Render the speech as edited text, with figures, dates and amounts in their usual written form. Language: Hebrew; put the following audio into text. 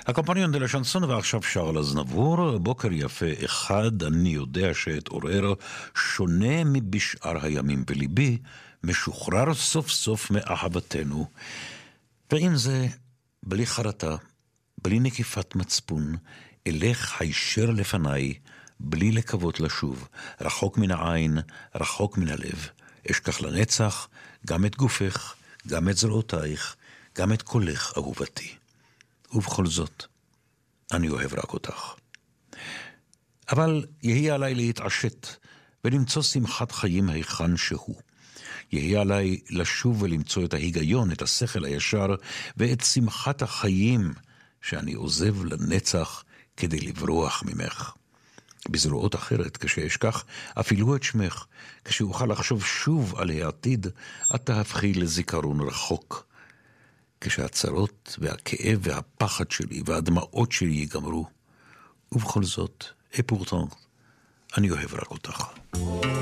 הקומפניון דה לשנסון, ועכשיו שרל אזנבור. בוקר יפה אחד, אני יודע שאתעורר שונה מבשאר הימים, בליבי משוחרר סוף סוף מאהבתנו. ועם זה, בלי חרטה, בלי נקיפת מצפון, אלך הישר לפניי, בלי לקוות לשוב, רחוק מן העין, רחוק מן הלב. אשכח לנצח גם את גופך, גם את זרועותייך, גם את קולך, אהובתי. ובכל זאת, אני אוהב רק אותך. אבל יהיה עליי להתעשת ולמצוא שמחת חיים היכן שהוא. יהיה עליי לשוב ולמצוא את ההיגיון, את השכל הישר ואת שמחת החיים שאני עוזב לנצח כדי לברוח ממך. בזרועות אחרת, כשאשכח אפילו את שמך, כשאוכל לחשוב שוב על העתיד, את תהפכי לזיכרון רחוק. כשהצרות והכאב והפחד שלי והדמעות שלי ייגמרו. ובכל זאת, et pourtant, אני אוהב רק אותך.